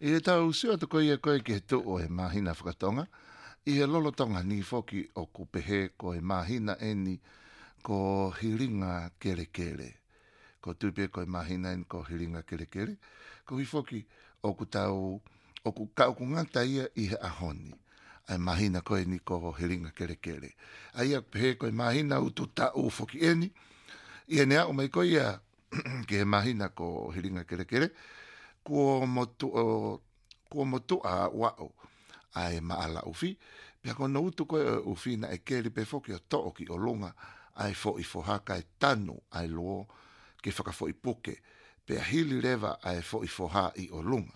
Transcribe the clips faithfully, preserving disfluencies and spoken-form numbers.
I e tau sio to koe koe ki he tu o he mahina whakatonga. I he lolo tonga ni foki o kupehe ko he mahina eni ko hiringa kere kere. Ko tupe ko he mahina eni ko hiringa kere kere. Ko hi foki o ku tau, o ku kau ku ngata ia i he ahoni. Ai mahina koe ni ko hiringa kere kere. Ai a pehe ko he mahina utu tau foki eni. I he nea o mai koe ia ki he mahina ko hiringa kere kere. Kua motu o kua motu a wao ai maala ufi pia ko no utu ko ufi na e keri pe foki o to ki o longa ai fo i fo haka e tanu ai lo ke faka fo i puke pe hili leva ai fo i fo ha i o longa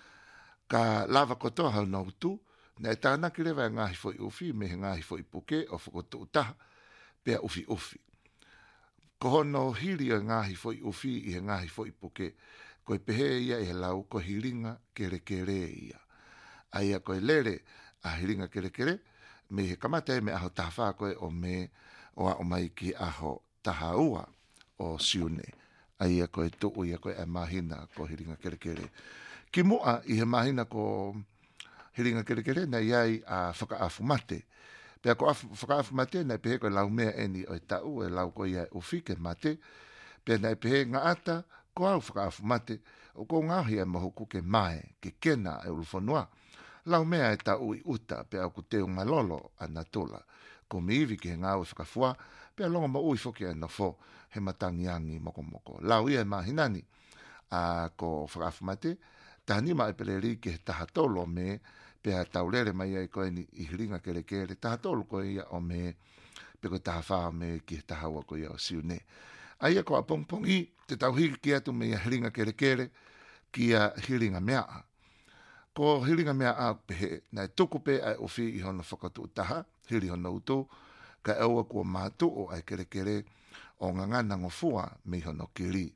ka lava ko to ha no utu na e tana ki leva ngahi fo i ufi me ngahi fo i puke o fo to ta pe ufi ufi ko hono hili ngahi fo i ufi i ngahi fo i puke ko e pehe ia e lau ko hiringa kere kere ia. Aia ko e lere a hiringa kere kere, me he kamata e me aho taha koe o me o a o mai ki aho taha ua o siune. Aia ko e tuu ia ko e mahina ko hiringa kere kere. Ki mua i he mahina ko hiringa kere kere na iai a whakaafu mate. Pea ko whakaafu mate na pehe ko e lau mea eni o e tau e lau ko ia ufike mate. Pea na pehe ngā ata ko au whakaafu mate, o ko ngahi e mahuku ke mai, ke kena e uruwhanua. Lau mea e ta ui uta, pe au ku teo malolo ana tola. Ko mi iwi ke ngā ui whakafua, pe a longa ma ui whoki e na fo, he matangiangi moko moko. Lau ia e mahinani, a ko whakaafu mate, tahani ma e peleri ke he taha tolo me, pe a taurere mai ai koe ni i hiringa kere kere, taha tolo koe ia o me, pe ko taha whaa me ki he taha ua koe ia o siune. Aia ko a pongpongi, te tauhiri ki atu me ia hiringa kere kere, ki a hiringa mea. Ko hiringa mea a pehe, na e tuku pe ai ofi i hono whakatu utaha, hiri hono utu, ka eua kua mātu o ai kere kere, o ngangana ngofua me hono kiri.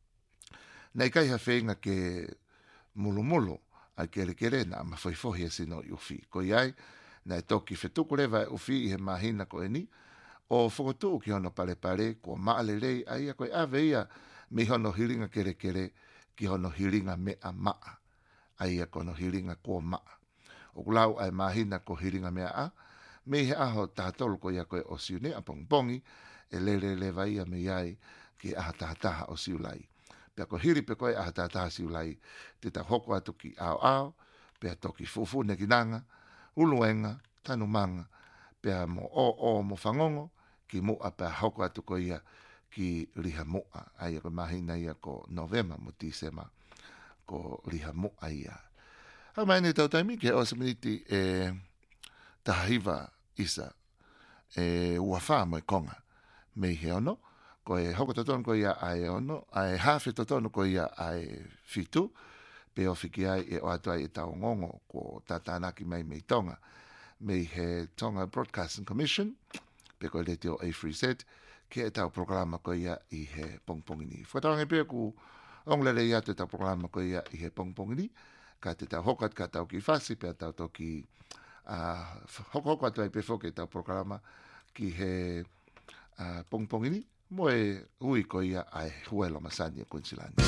Nei kai ha whenga ke mulu mulu, ai kere kere, na ma whaifohi e sino i ofi. Ko iai, na e toki whetuku rewa e ofi i he mahina ko e ni, o whakatu ki hono pare pare, ko maale rei, aia koe ave ia, me hono hiringa kere kere, ki hono hiringa mea maa. Aia kono hiringa ko maa. O kulau ai mahina ko hiringa mea a, me he aho tahatolo ko ia koe o siune a pongpongi, e lere lewa ia me iai ki aha tahataha o siulai. Pea ko hiri pe koe aha tahataha siulai, te ta hoko atu ki ao ao, pea toki fufu ne kinanga, uluenga, tanumanga, pea mo o o mo whangongo, ki mua pea hoko atu ko ia ki riha mua. Aia ko mahina ia ko Novema mo Tisema ko riha mua ia. Hau mai ne tau taimi ke o seminiti e tahiva isa e uawha mo e konga. Mei he ono, ko e hoko tatono ko ia ai ono, ai hawhi tatono ko ia ai fitu, pe o whiki ai e o atu ai e tau ngongo ko tatanaki mai mei tonga. Mei he Tonga Broadcasting Commission, pe ko le te o A Free Set, ke e tau programa ko ia i he pongpongini. Whakatarangi pe ku onglele ia te tau programa ko ia i he pongpongini, ka te tau hokat ka tau ki whasi, pe tau toki uh, hoko hoko atu ai pe whoke tau programa ki he uh, pongpongini, mo e ui ko ia ai huelo masani a Queensland.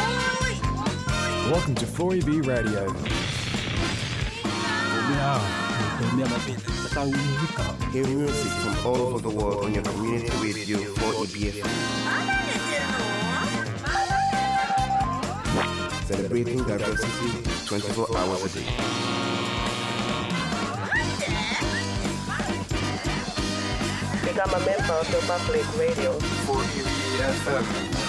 Welcome to four E B Radio. Hear music from all over the world on your community radio four E B F M. Celebrating diversity twenty-four hours a day. Become a member of the public radio. four E B F M.